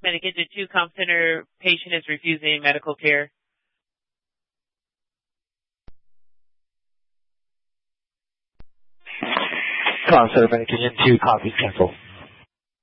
Medication 2 Comp Center patient is refusing medical care. Comp Center Medication 2 copies cancel.